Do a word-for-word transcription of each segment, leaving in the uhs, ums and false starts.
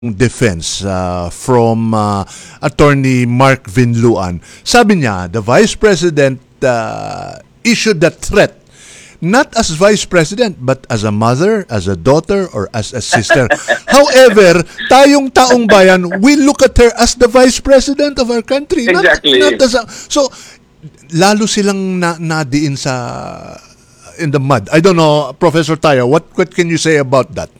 defense uh, from uh, Attorney Mark Vinluan. Sabi niya, the Vice President uh, issued that threat not as Vice President but as a mother, as a daughter, or as a sister. However, tayong taong bayan, we look at her as the Vice President of our country. Exactly. Not, not as a, so, lalo silang na, nadiin sa in the mud. I don't know, Professor Tayo, what, what can you say about that?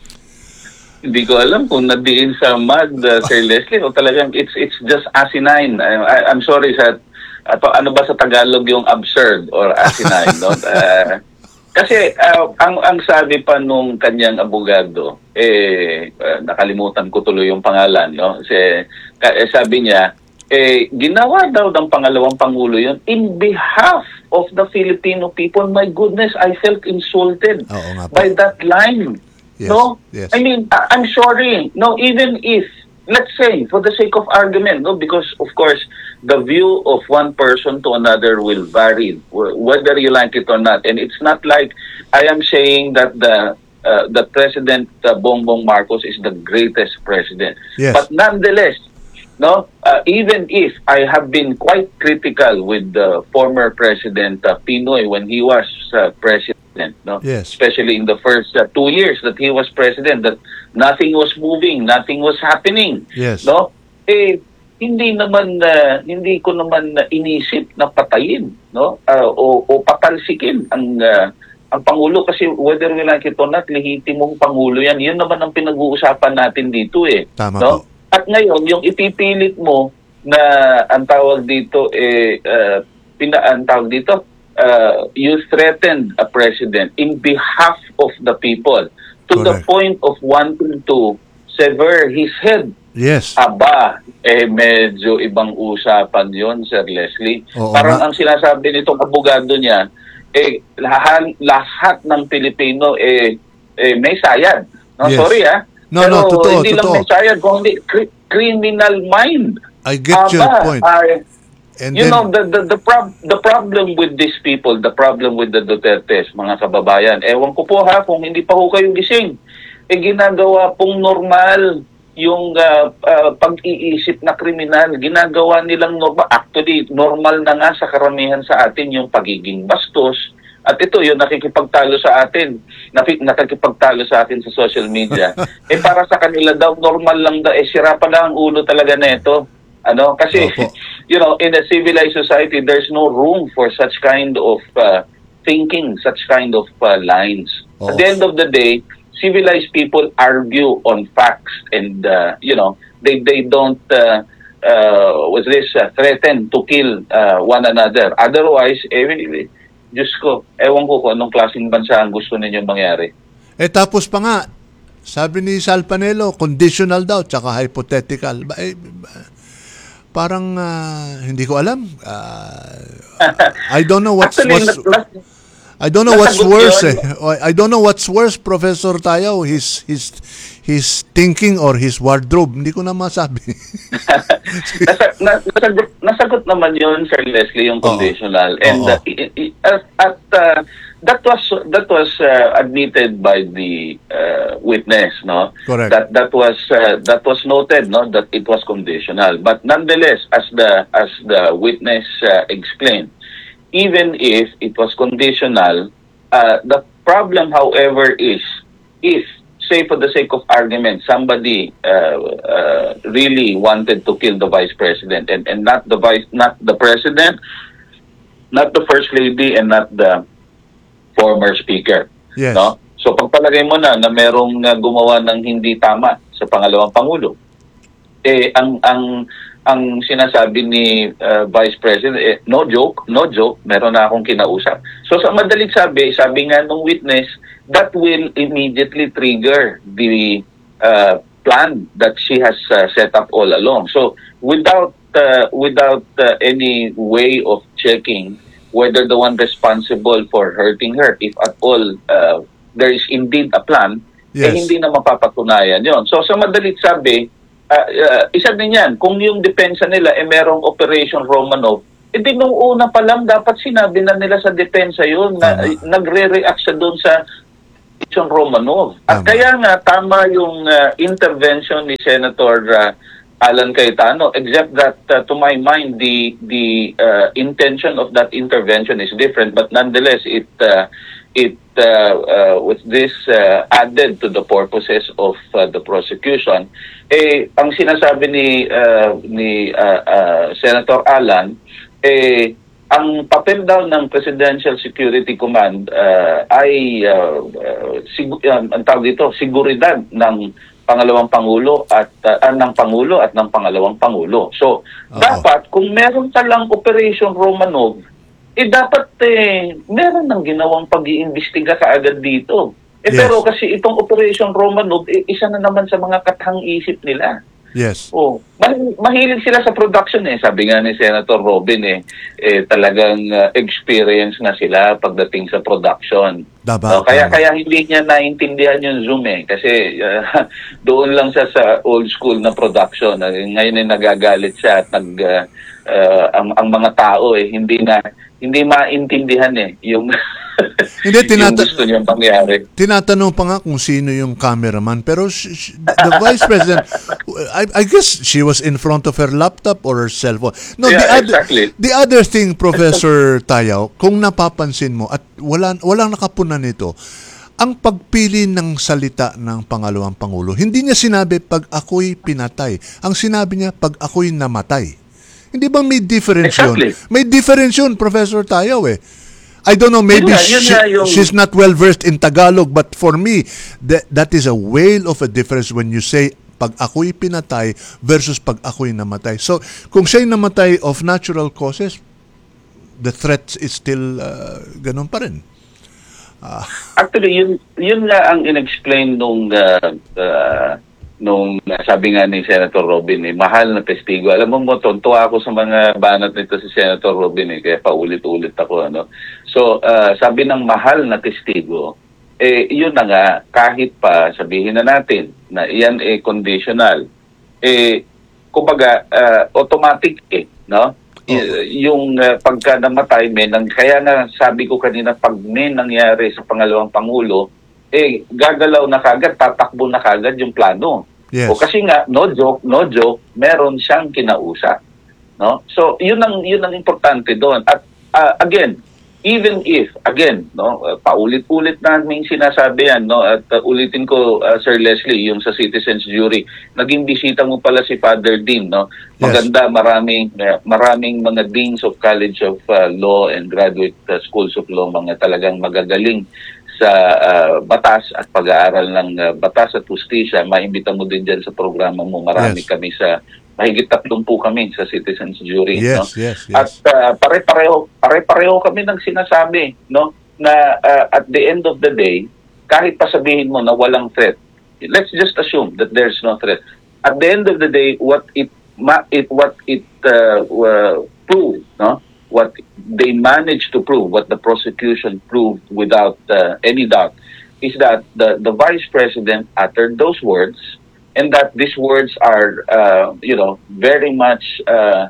Hindi ko alam kung nadiin sa mud, uh, Sir Leslie, o talagang it's it's just asinine. I, I, I'm sorry sa ato, ano ba sa Tagalog yung absurd or asinine, no? Uh, kasi uh, ang ang sabi pa nung kanyang abogado, eh uh, nakalimutan ko tuloy yung pangalan, no? Kasi eh, sabi niya, eh ginawa daw ng pangalawang pangulo yun in behalf of the Filipino people. My goodness, I felt insulted Oo nga po. by that line. Yes, no, yes. I mean, I- I'm sorry. No, even if, let's say, for the sake of argument, no, because of course, the view of one person to another will vary, wh- whether you like it or not. And it's not like I am saying that the uh, the President uh, Bongbong Marcos is the greatest president. Yes. But nonetheless, no, uh, even if I have been quite critical with the former President uh, Pinoy when he was uh, president. No? Yes. Especially in the first uh, two years that he was president, that nothing was moving, nothing was happening. Yes. No? Eh, hindi naman, uh, hindi ko naman uh, inisip na patayin, no? Uh, o, o patalsikin ang, uh, ang Pangulo kasi whether we like it or not, lehitimong Pangulo yan. Yun naman ang pinag-uusapan natin dito eh. Tama no? po. At ngayon, yung ipipilit mo na ang tawag dito, eh, uh, pina, ang tawag dito, Uh, you threatened a president in behalf of the people to the Correct. point of wanting to sever his head. Yes. Aba, eh medyo ibang usapan yon, Sir Leslie. Oo Parang nga. ang sinasabi nitong abogado niya, eh lahat, lahat ng Pilipino eh, eh may sayad. No, Yes. sorry ah. No, Pero no, totoo, hindi totoo. lang may sayad, kundi cri- criminal mind. I get Aba, your point. ay, And you then, know, the the the, prob- the problem with these people, the problem with the Dutertes, mga kababayan, ewan ko po ha, kung hindi pa ho kayo gising, eh ginagawa pong normal yung uh, uh, pag-iisip na kriminal, ginagawa nilang normal. Actually, normal na nga sa karamihan sa atin yung pagiging bastos. At ito, yung nakikipagtalo sa atin, nakik- nakikipagtalo sa atin sa social media. eh para sa kanila daw, normal lang daw, eh sira pa lang ang ulo talaga na ito. Ano? Kasi, Opo. you know, in a civilized society, there's no room for such kind of uh, thinking, such kind of uh, lines. Oh. At the end of the day, civilized people argue on facts and, uh, you know, they they don't, uh, uh, what's this, uh, threaten to kill uh, one another. Otherwise, eh, Diyos ko, ewan ko kung anong klaseng bansa ang gusto ninyong mangyari. eh tapos pa nga, sabi ni Sal Panelo, conditional daw, tsaka hypothetical. Ba, eh, ba- parang uh, hindi ko alam. Uh, I don't know what's, Actually, what's nas- nas- I don't know what's nasagot worse. yun. Eh. I don't know what's worse, Professor Tayo, his his his thinking or his wardrobe. Hindi ko na masabi. Nasa, na, nasagot, nasagot naman yun, Sir Leslie, yung Oo. conditional. And Oo. uh, i- i- at, at uh, that was that was uh, admitted by the uh, witness, no? Correct. That that was uh, that was noted, no, that it was conditional. But nonetheless, as the as the witness uh, explained, even if it was conditional, uh, the problem, however, is if, say for the sake of argument, somebody uh, uh, really wanted to kill the vice president and, and not the vice, not the president, not the first lady, and not the former speaker. Yes. No? So pagpalagay mo na na merong uh, gumawa ng hindi tama sa pangalawang pangulo, eh ang ang ang sinasabi ni uh, Vice President, eh, no joke, no joke, meron na akong kinausap. So sa madaling sabi, sabi nga nung witness, that will immediately trigger the uh, plan that she has uh, set up all along. So without uh, without uh, any way of checking whether the one responsible for hurting her, if at all uh, there is indeed a plan, Yes. eh hindi na mapapatunayan yon. So sa madaling sabi, Uh, uh, isa din yan, kung yung depensa nila eh merong Operation Romanov, eh di nung una pa lang dapat sinabi na nila sa depensa yun na Tama. uh, nagre-react siya doon sa Operation Romanov. At Tama. kaya nga, tama yung uh, intervention ni Senator uh, Alan Cayetano, except that uh, to my mind, the the uh, intention of that intervention is different, but nonetheless, it uh, it uh, uh, with this uh, added to the purposes of uh, the prosecution. Eh, ang sinasabi ni uh, ni uh, uh, Senator Alan, eh, ang papel daw ng Presidential Security Command uh, ay uh, uh, sigu- uh, ang tawag dito, seguridad ng pangalawang pangulo at uh, ng pangulo at ng pangalawang pangulo. So, Oo. dapat kung meron talang Operation Romanov, eh dapat eh meron nang ginawang pag-iimbestiga kaagad dito. Eh Yes. pero kasi itong Operation Romanov, eh, isa na naman sa mga kathang-isip nila. Yes. Oh, mah- mahilig sila sa production eh. Sabi nga ni Senator Robin eh, eh talagang uh, experience na sila pagdating sa production. Tama, Oh, kaya tama. kaya hindi niya naintindihan yung Zoom eh kasi uh, doon lang siya sa old school na production. Uh, ngayon ay nagagalit siya at nag uh, uh, ang ang mga tao eh hindi na hindi maintindihan eh yung Hindi, tinata- yung gusto niyang pangyari. Tinatanong pa nga kung sino yung cameraman, pero sh- sh- the Vice President, I, I guess she was in front of her laptop or her cellphone. No, the, Yeah, other, exactly. the other thing, Professor Tayaw, kung napapansin mo, at wala, walang nakapunan nito, ang pagpili ng salita ng pangalawang Pangulo, hindi niya sinabi pag ako'y pinatay. Ang sinabi niya pag ako'y namatay. Hindi ba may difference yun? Exactly. May difference yun, Professor Tayaw eh. I don't know, maybe Yun nga, yun she- nga yung- she's not well versed in Tagalog, but for me, that, that is a whale of a difference when you say pag ako'y pinatay versus pag ako'y namatay. So, kung siya'y namatay of natural causes, the threat is still uh, ganun pa rin. Actually, yun yun nga ang inexplain nung uh, uh, nung uh, sabi nga ni Senator Robin eh, mahal na testigo. Alam mo mo, tontuwa ako sa mga banat nito si Senator Robin eh, kaya paulit-ulit ako ano. So, uh, sabi ng mahal na testigo, eh yun na nga kahit pa sabihin na natin na iyan eh conditional. Eh kumbaga uh, automatic eh, no? Y- yung uh, pagka namatay may nang kaya nga sabi ko kanina pag may nangyari sa pangalawang pangulo eh gagalaw na kagad, tatakbo na kagad yung plano. Yes. O kasi nga no joke, no joke, meron siyang kinausap, no? So yun ang yun ang importante doon. At uh, again, even if again, no, uh, paulit-ulit namin sinasabi yan, no, at uh, ulitin ko uh, Sir Leslie yung sa citizens jury, naging bisita mo pala si Father Dean, no? Maganda, maraming uh, maraming mga deans of College of uh, Law and graduate uh, schools of law, mga talagang magagaling sa uh, batas at pag-aaral ng uh, batas at hustisya. Maimbita mo din dyan sa programa mo. Marami Yes. kami sa, mahigit tatlong po kami sa citizens jury. Yes, no? yes, yes. At uh, pare-pareho, pare-pareho kami ng sinasabi, no, na uh, at the end of the day, kahit pa sabihin mo na walang threat, let's just assume that there's no threat. At the end of the day, what it, ma- it what it uh, uh, proved, no, what they managed to prove, what the prosecution proved without uh, any doubt, is that the, the vice president uttered those words, and that these words are, uh, you know, very much uh,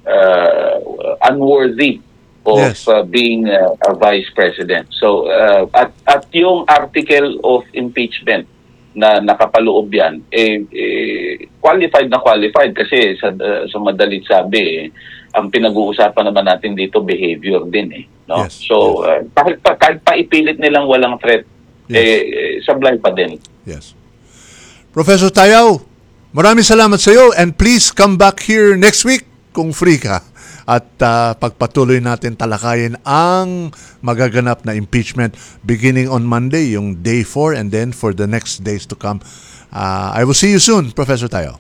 uh, unworthy of Yes. uh, being uh, a vice president. So, uh, at, at yung article of impeachment na nakapaloob yan, eh, eh, qualified na qualified kasi sa, uh, sa madalit sabi, eh, ang pinag-uusapan naman natin dito behavior din eh, no? Yes, So uh, kahit pa kahit pa ipilit nilang walang threat, Yes. eh, eh sablay pa din. Yes. Professor Tayaw, maraming salamat sa iyo, and please come back here next week kung free ka, at uh, pagpatuloy natin talakayin ang magaganap na impeachment beginning on Monday, yung day four, and then for the next days to come. Uh, I will see you soon, Professor Tayaw.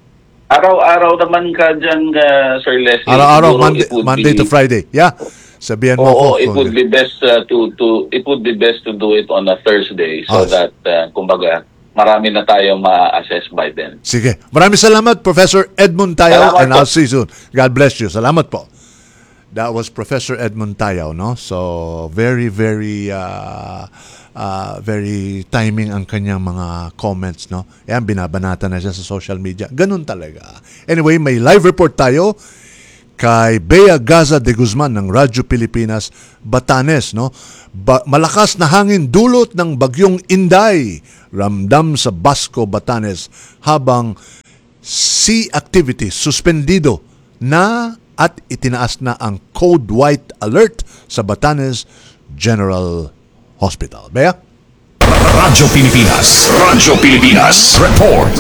Araw-araw naman ka dyan, uh, Sir Leslie. Araw-araw, Siguro Monday, it would Monday be- to Friday. Yeah. Sabihan mo Oo, ako. it would be best uh, to to it would be best to do it on a Thursday Ah. so that uh, kumbaga marami na tayong ma-assess by then. Sige. Maraming salamat, Professor Edmund Tayaw, Salamat and po. I'll see you soon. God bless you. Salamat po. That was Professor Edmund Tayaw, no? So, very, very, uh, uh, very timing ang kanyang mga comments, no? Yan, binabanata na siya sa social media. Ganun talaga. Anyway, may live report tayo kay Bea Gaza de Guzman ng Radyo Pilipinas, Batanes. No? Ba- malakas na hangin dulot ng bagyong Inday, ramdam sa Basco, Batanes, habang sea activity suspendido na at itinaas na ang Code White Alert sa Batanes General Hospital. Bea? Radyo Pilipinas. Radyo Pilipinas. Report.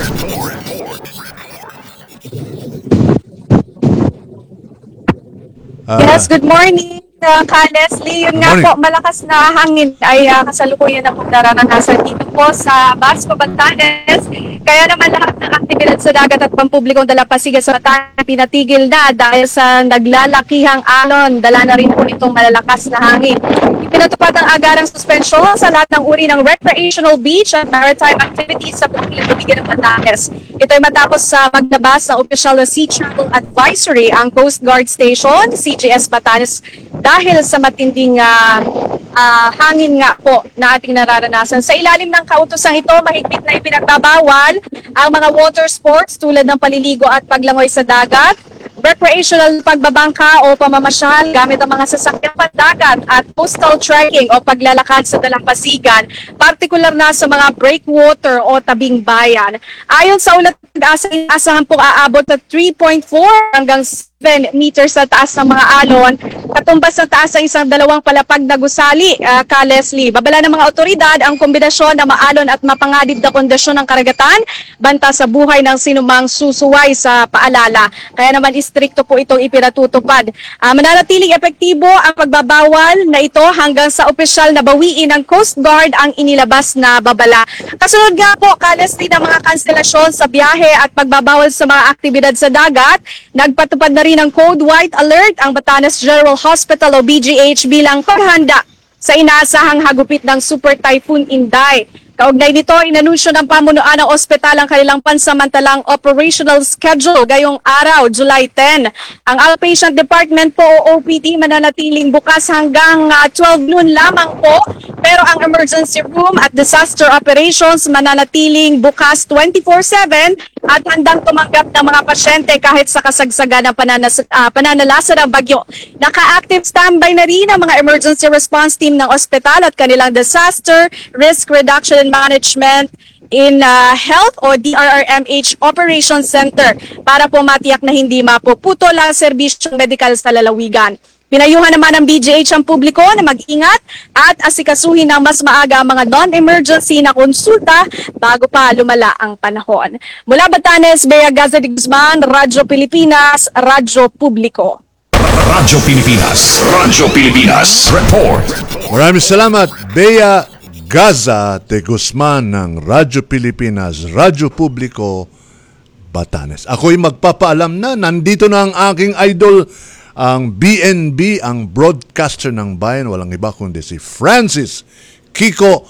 Uh, Yes, good morning, uh, Ka Leslie. Yun nga morning. po, malakas na hangin ay uh, kasalukuyan na po nararanasan dito po sa Basco, Batanes. Kaya naman lahat ng aktibidad sa dagat at pampublikong dalampasigan sa Batanes pinatigil na dahil sa naglalakihang alon. Dala na rin po itong malalakas na hangin. Pinatupad ang agarang suspension sa lahat ng uri ng recreational beach at maritime activities sa buong lalawigan ng Batanes. Ito ay matapos sa maglabas ng opisyal na Sea Travel Advisory ang Coast Guard Station, C G S Batanes, dahil sa matinding uh, uh, hangin nga po na ating nararanasan. Sa ilalim ng kautosang ito, mahigpit na ipinagbabawal ang mga water sports tulad ng paliligo at paglangoy sa dagat, recreational pagbabangka o pamamasyal gamit ang mga sasakyang pandagat at coastal trekking o paglalakad sa dalampasigan, partikular na sa mga breakwater o tabing bayan. Ayon sa ulat ng pag-asa, asahan pong aabot na three point four hanggang seven meters sa taas ng mga alon, katumbas sa taas ng isang dalawang palapag na gusali, uh, Ka Leslie. Babala ng mga otoridad ang kombinasyon ng maalon at mapanganib na kondisyon ng karagatan, banta sa buhay ng sinumang susuway sa paalala. Kaya naman istrikto po itong ipinatutupad. Uh, mananatiling epektibo ang pagbabawal na ito hanggang sa opisyal na bawiin ng Coast Guard ang inilabas na babala. Kasunod nga po, Ka Leslie, ng mga kanselasyon sa biyahe at pagbabawal sa mga aktibidad sa dagat, nagpatupad na rin ng Code White Alert ang Batanes General Hospital o B G H bilang paghanda sa inaasahang hagupit ng Super Typhoon Inday. Kaugnay nito, inanunsyo ng pamunuan ng ospital ang kanilang pansamantalang operational schedule gayong araw, July tenth. Ang outpatient department po o O P D mananatiling bukas hanggang uh, twelve noon lamang po, pero ang emergency room at disaster operations mananatiling bukas twenty-four seven at handang tumanggap ng mga pasyente kahit sa kasagsagan ng pananas, uh, pananalasa ng bagyo. Naka-active standby na rin ang mga emergency response team ng ospital at kanilang disaster risk reduction and management in uh, health o D R R M H Operations Center para po matiyak na hindi mapuputol ang serbisyong medikal sa lalawigan. Pinayuhan naman ng B G H ang publiko na mag-ingat at asikasuhin ng mas maaga ang mga non-emergency na konsulta bago pa lumala ang panahon. Mula Batanes, Bea Gaza de Guzman, Radyo Pilipinas, Radyo Publiko. Radyo Pilipinas. Radyo Pilipinas. Report. Maraming salamat, Bea Gaza de Guzman ng Radyo Pilipinas, Radyo Publiko, Batanes. Ako'y magpapaalam na, nandito na ang aking idol, ang B N B, ang broadcaster ng bayan, walang iba kundi si Francis Kiko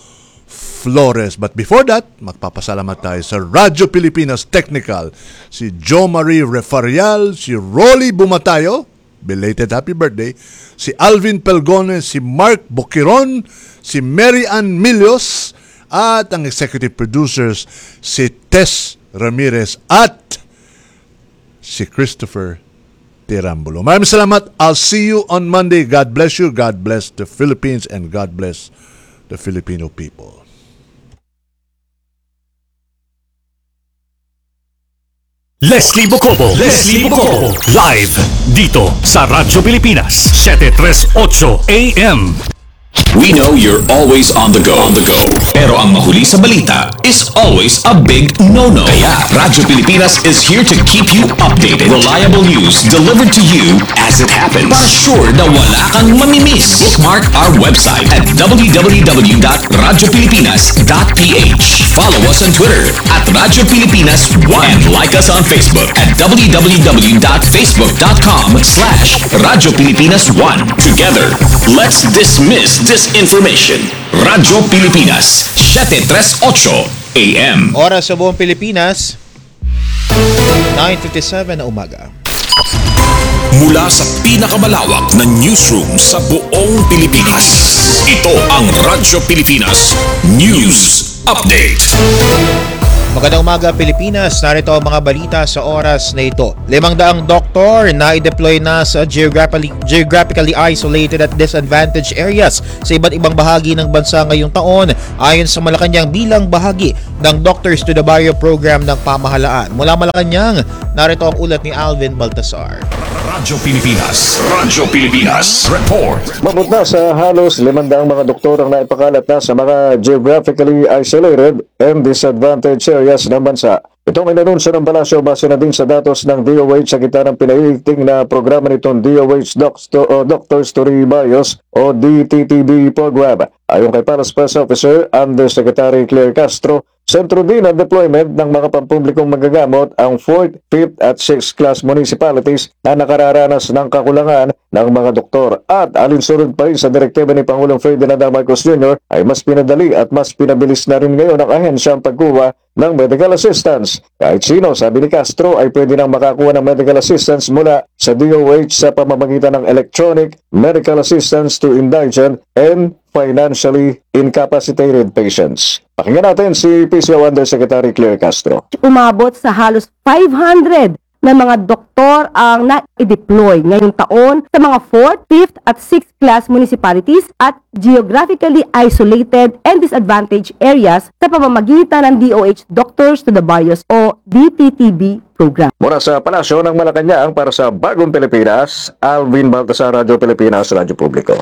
Flores. But before that, magpapasalamat tayo sa Radyo Pilipinas Technical, si Jo Marie Refarial, si Rolly Bumatayo, belated happy birthday, si Alvin Pelgone, si Mark Boquiron, si Mary Ann Milios, at ang executive producers si Tess Ramirez at si Christopher Tirambulo. Maraming salamat. I'll see you on Monday. God bless you. God bless the Philippines and God bless the Filipino people. Leslie Bocobo. Leslie Bocobo. Live dito sa Radyo Pilipinas seven thirty-eight A M. We know you're always on the go. On the go. Pero ang mahuli sa balita is always a big no-no. Kaya Radyo Pilipinas is here to keep you updated. Reliable news delivered to you as it happens. Para sure na wala kang mamimiss. Bookmark our website at w w w dot radyo pilipinas dot p h. Follow us on Twitter at Radyo Pilipinas one. And like us on Facebook at w w w dot facebook dot com slash Radyo Pilipinas one. Together, let's dismiss disinformation. Radyo Pilipinas, seven thirty-eight A M. Oras sa buong Pilipinas, nine fifty-seven na umaga. Mula sa pinakamalawak na newsroom sa buong Pilipinas. Ito ang Radyo Pilipinas News Update. Magandang umaga Pilipinas, narito ang mga balita sa oras na ito. Limang daang doktor na i-deploy na sa geographically, geographically isolated at disadvantaged areas sa iba't ibang bahagi ng bansa ngayong taon ayon sa Malacanang bilang bahagi ng Doctors to the Barrio program ng pamahalaan. Mula Malacanang, narito ang ulat ni Alvin Baltasar. Radyo Pilipinas, Radyo Pilipinas, report. Mabot na sa halos limandaang mga doktor ang naipakalat na sa mga geographically isolated and disadvantaged areas ng bansa. Itong inanunsyo ng Palasyo base na din sa datos ng D O H sa gitna ng pinaiigting na programa nitong D O H Doctor, o Doctors to the Barrios o D T T B program. Ayon kay Palace Press Officer Undersecretary Claire Castro, sentro din ang deployment ng mga pampublikong magagamot ang fourth, fifth at sixth class municipalities na nakararanas ng kakulangan ng mga doktor. At alinsunod pa rin sa direktiba ni Pangulong Ferdinand R. Marcos Junior ay mas pinadali at mas pinabilis na rin ngayon ang ahensya ang pagkuha ng medical assistance. Kahit sino, sabi ni Castro, ay pwede nang makakuha ng medical assistance mula sa D O H sa pamamagitan ng electronic medical assistance to indigent and financially incapacitated patients. Pakinggan natin si P C O Undersecretary Claire Castro. Umabot sa halos five hundred na mga doktor ang na-deploy ngayong taon sa mga fourth, fifth at sixth class municipalities at geographically isolated and disadvantaged areas sa pamamagitan ng D O H Doctors to the Barrios o D T T B program. Mula sa Palasyo ng Malacanang para sa Bagong Pilipinas, Alvin Baltasar, Radyo Pilipinas, Radyo Publiko.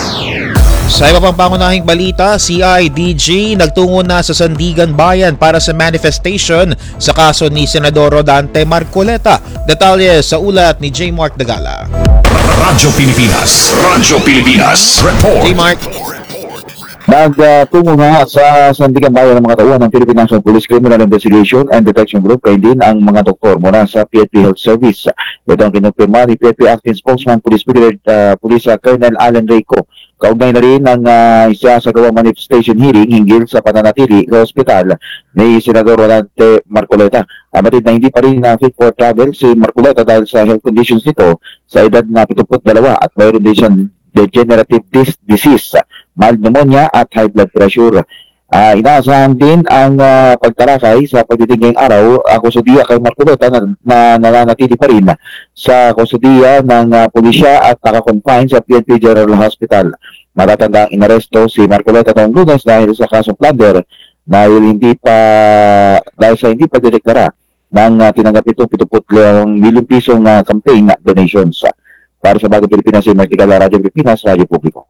Sa iba pang pangunahing balita, C I D G nagtungo na sa Sandigan Bayan para sa manifestation sa kaso ni Senador Rodante Marcoleta. Detalye sa ulat ni J. Mark Dagala. Radyo Pilipinas, Radyo Pilipinas, report. J. Mark. Nagtungo nga sa Sandigan Bayan ng mga tauhan ng Philippine National Police Criminal Investigation and Detection Group, kayo din ang mga doktor mula sa P N P Health Service. Ito ang kinumpirma ni P N P Acting Spokesman Police Brigadier uh, Police uh, Colonel Alan Reyco. Kaugnay na rin ang uh, isa sa gawang manifestation hearing hinggil sa pananatili sa ospital ni Senador Rodante Marcoleta. Amatid na hindi pa rin na fit for travel si Marcoleta dahil sa health conditions nito sa edad na pituput dalawa at mayroon din siyang degenerative disc disease, mild pneumonia at high blood pressure. Uh, inaasahan din ang uh, pagtalakay sa pagditing ngayong araw ang kustudiya kay Marcoleta na, na nananatili pa rin sa kustudiya ng uh, pulisya at nakakonfine sa P N P General Hospital. Matatanda ang inaresto si Marcoleta noong Lunes dahil sa kasong plunder dahil hindi pa dahil sa hindi pa direktara ng uh, tinanggap itong pituput milyong pisong uh, campaign donations. Para sa Bagong Pilipinas, si Mark Dagala, Radyo Pilipinas, Radyo Publiko.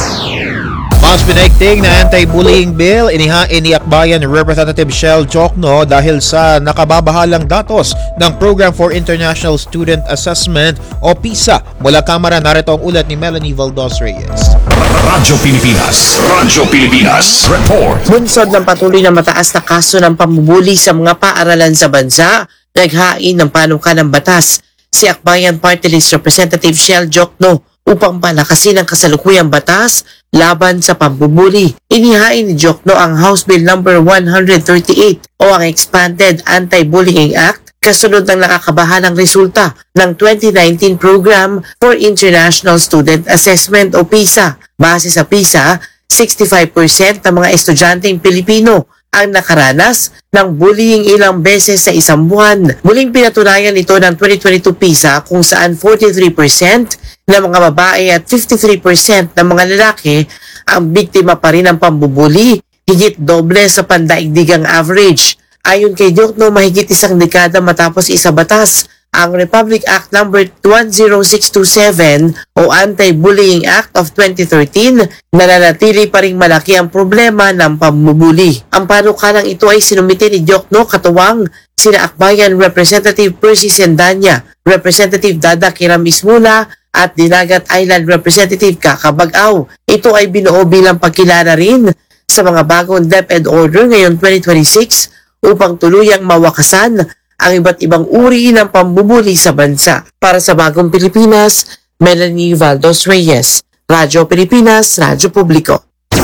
Mas pinagting na anti-bullying bill inihain ni Akbayan Representative Shell Jokno dahil sa nakababahalang datos ng Program for International Student Assessment o PISA. Mula Kamara, narito ang ulat ni Melanie Valdos Reyes. Radyo Pilipinas, Radyo Pilipinas, report. Bunsod ng patuloy na mataas na kaso ng pambubuli sa mga paaralan sa bansa, naghain ng panukal ng batas si Akbayan Party List Representative Shell Jokno upang palakasin ang kasalukuyang batas laban sa pambubuli. Inihain ni Jokno ang House Bill number one thirty-eight o ang Expanded Anti-Bullying Act kasunod ng nakakabahalang resulta ng twenty nineteen Program for International Student Assessment o PISA. Base sa PISA, sixty-five percent ng mga estudyanteng Pilipino ang nakaranas ng bullying ilang beses sa isang buwan. Muling pinatunayan ito ng twenty twenty-two PISA kung saan forty-three percent ng mga babae at fifty-three percent ng mga lalaki ang biktima pa rin ng pambubuli, higit doble sa pandaigdigang average. Ayon kay Jokno, mahigit isang dekada matapos isa batas ang Republic Act number one oh six two seven o Anti-Bullying Act of twenty thirteen, nananatili pa ring malaki ang problema ng pambubuli. Ang panukalang ito ay sinumite ni Jokno katuwang sina Akbayan Representative Percy Sendanya, Representative Dada Kiramismula at Dinagat Island Representative Kakabagaw. Ito ay binuo bilang pagkilala rin sa mga bagong DepEd Order ngayong twenty twenty-six upang tuluyang mawakasan ang iba't ibang uri ng pambubuli sa bansa. Para sa Bagong Pilipinas, Melanie Valdos Reyes, Radyo Pilipinas, Radyo Publiko.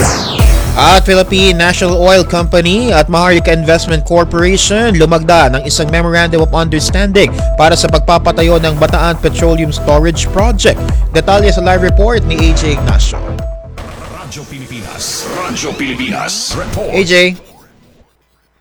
At Philippine National Oil Company at Maharlika Investment Corporation lumagda ng isang Memorandum of Understanding para sa pagpapatayo ng Bataan Petroleum Storage Project. Detalye sa live report ni A J Ignacio. Radyo Pilipinas, Radyo Pilipinas, report. A J.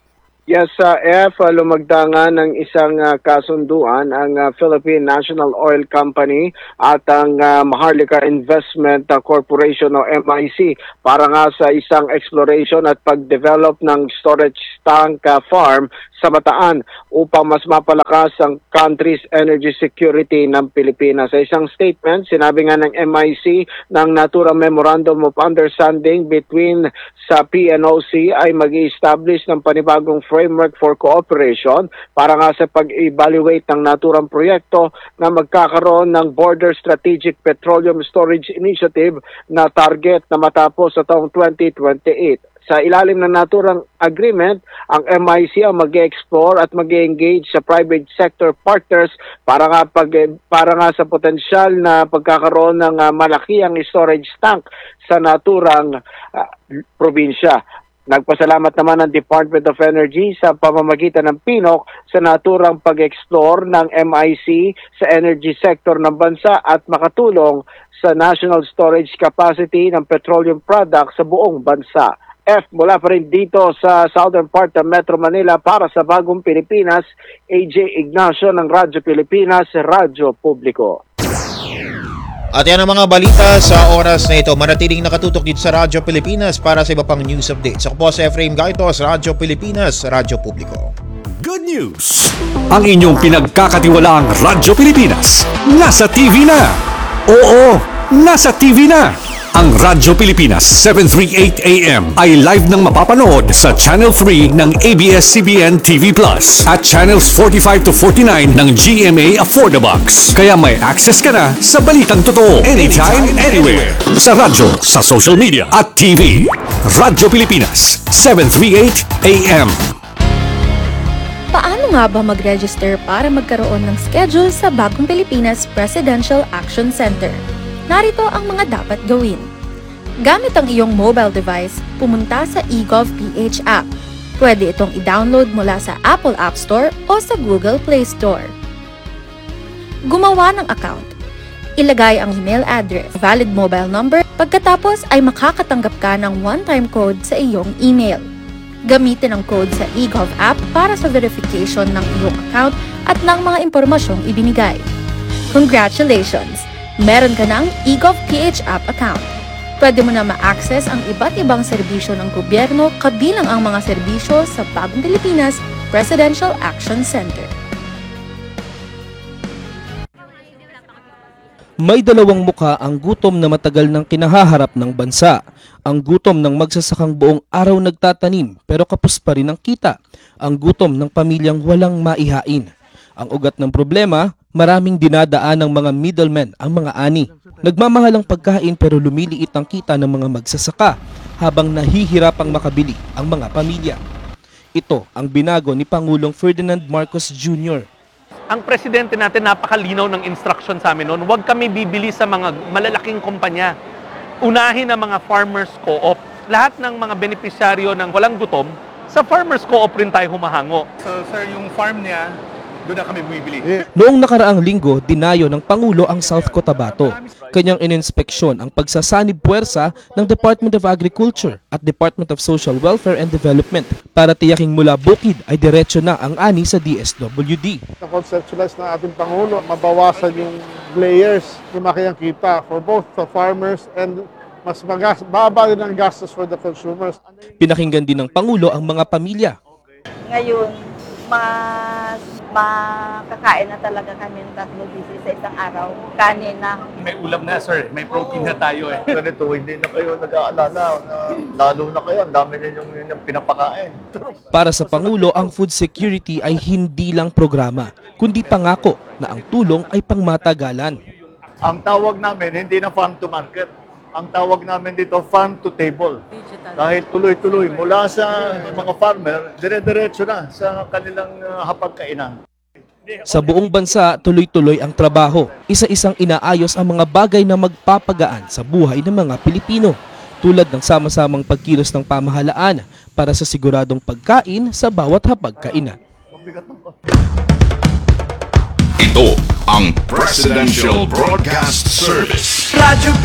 Yes, sa F, uh, lumagda nga ng isang uh, kasunduan ang uh, Philippine National Oil Company at ang uh, Maharlika Investment uh, Corporation o M I C para nga sa isang exploration at pag-develop ng storage tank uh, farm sa Bataan upang mas mapalakas ang country's energy security ng Pilipinas. Sa isang statement, sinabi nga ng M I C ng Natura Memorandum of Understanding between sa P N O C ay mag-i-establish ng panibagong framework for cooperation para nga sa pag-evaluate ng naturang proyekto na magkakaroon ng Border Strategic Petroleum Storage Initiative na target na matapos sa taong twenty twenty-eight. Sa ilalim ng naturang agreement, ang M I C ang mag-explore at mag-engage sa private sector partners para nga pag para nga sa potensyal na pagkakaroon ng uh, malakihang storage tank sa naturang uh, probinsya. Nagpasalamat naman ang Department of Energy sa pamamagitan ng P N O C sa naturang pag-explore ng M I C sa energy sector ng bansa at makatulong sa national storage capacity ng petroleum products sa buong bansa. F, mula pa rin dito sa southern part ng Metro Manila para sa Bagong Pilipinas, A J Ignacio ng Radyo Pilipinas, Radyo Publiko. At yan ang mga balita sa oras na ito. Manatiling nakatutok dito sa Radyo Pilipinas para sa iba pang news updates. Ako po si Efraim Gaitos, Radyo Pilipinas, Radyo Publiko. Good news! Ang inyong pinagkakatiwalaang Radyo Pilipinas nasa T V na! Oo, nasa T V na! Ang Radyo Pilipinas seven thirty-eight A M ay live nang mapapanood sa Channel three ng A B S C B N T V Plus at Channels forty-five to forty-nine ng G M A Affordabox. Kaya may access ka na sa balitang totoo anytime, anywhere. Sa radyo, sa social media at T V. Radyo Pilipinas seven thirty-eight A M. Paano nga ba mag-register para magkaroon ng schedule sa Bagong Pilipinas Presidential Action Center? Narito ang mga dapat gawin. Gamit ang iyong mobile device, pumunta sa eGovPH app. Pwede itong i-download mula sa Apple App Store o sa Google Play Store. Gumawa ng account. Ilagay ang email address, valid mobile number, pagkatapos ay makakatanggap ka ng one-time code sa iyong email. Gamitin ang code sa eGov app para sa verification ng iyong account at ng mga impormasyong ibinigay. Congratulations! Meron ka ng eGovPH app account. Pwede mo na ma-access ang iba't ibang serbisyo ng gobyerno kabilang ang mga serbisyo sa Bagong Pilipinas Presidential Action Center. May dalawang muka ang gutom na matagal nang kinahaharap ng bansa. Ang gutom ng magsasakang buong araw nagtatanim pero kapos pa rin ang kita. Ang gutom ng pamilyang walang maihain. Ang ugat ng problema, maraming dinadaan ng mga middlemen ang mga ani. Nagmamahal ang pagkain pero lumiliit ang kita ng mga magsasaka habang nahihirapang makabili ang mga pamilya. Ito ang binago ni Pangulong Ferdinand Marcos Junior Ang presidente natin napakalinaw ng instruction sa amin noon, huwag kami bibili sa mga malalaking kumpanya. Unahin ang mga farmers co-op. Lahat ng mga benepisyaryo ng walang gutom, sa farmers co-op rin tayo humahango. So sir, yung farm niya, doon na kami bumibili. Noong nakaraang linggo, dinayo ng Pangulo ang South Cotabato. Kanyang ininspeksyon ang pagsasanib puwersa ng Department of Agriculture at Department of Social Welfare and Development para tiyaking mula bukid ay diretso na ang ani sa D S W D. Na-conceptualize ng ating Pangulo, mabawasan yung layers, lumaki ang kita for both the farmers and mas magas, baba din ang gastos for the consumers. Pinakinggan din ng Pangulo ang mga pamilya. Ngayon, mas makakain na talaga kami ng tatlo busy sa isang araw. Kanin na. May ulam na sir, may protein na tayo eh. Ganito, hindi na kayo nag-aalala na lalo na kayo, ang dami na yung, yung pinapakain. Para sa Pangulo, ang food security ay hindi lang programa, kundi pangako na ang tulong ay pangmatagalan. Ang tawag namin, hindi na farm to market. Ang tawag namin dito, farm to table. Dahil tuloy-tuloy, mula sa mga farmer, dire-diretso na sa kanilang uh, hapagkainan. Sa buong bansa, tuloy-tuloy ang trabaho. Isa-isang inaayos ang mga bagay na magpapagaan sa buhay ng mga Pilipino, tulad ng sama-samang pagkilos ng pamahalaan para sa siguradong pagkain sa bawat hapagkainan. Ito ang Presidential Broadcast Service. Radyo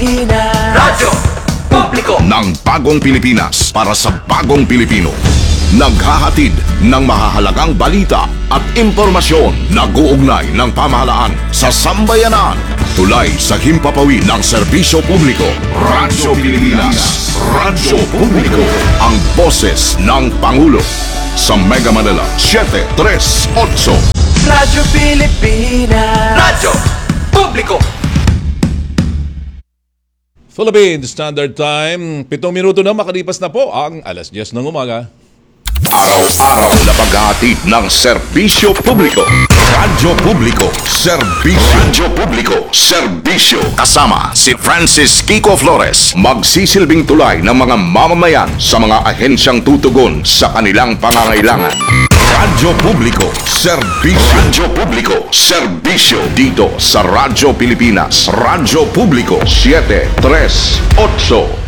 Pilipinas. Radyo Publiko ng Bagong Pilipinas para sa Bagong Pilipino. naghahatid ng mahahalagang balita at impormasyon na guugnay ng pamahalaan sa sambayanan. Tulay sa himpapawid ng serbisyo publiko. Radyo Pilipinas. Radyo Publiko. Ang boses ng Pangulo. Sa Mega Manila, seven three eight. Radyo Pilipinas. Radyo Publiko. Philippine Standard Time, pitong minuto na makalipas na po ang alas diyes ng umaga. Araw-araw na paghahatid ng serbisyo publiko. Radyo Publiko. Serbisyo. Radyo Publiko. Serbisyo. Kasama si Francis Kiko Flores. Magsisilbing tulay ng mga mamamayan sa mga ahensyang tutugon sa kanilang pangangailangan. Radyo Publiko. Serbisyo. Radyo Publiko. Serbisyo. Dito sa Radyo Pilipinas. Radyo Publiko. seven three eight.